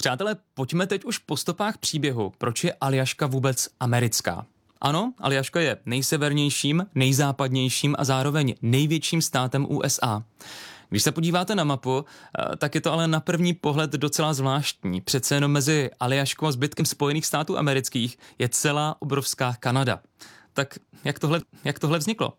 Přátelé, pojďme teď už po stopách příběhu, proč je Aljaška vůbec americká. Ano, Aljaška je nejsevernějším, nejzápadnějším a zároveň největším státem USA. Když se podíváte na mapu, tak je to ale na první pohled docela zvláštní. Přece jenom mezi Aljaškou a zbytkem Spojených států amerických je celá obrovská Kanada. Tak jak tohle vzniklo?